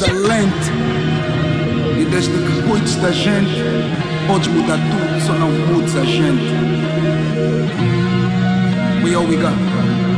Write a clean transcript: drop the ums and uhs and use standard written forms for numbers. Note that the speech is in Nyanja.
excelente. E desde que cuides da gente, podes mudar tudo, só não mudes a gente. We all we got.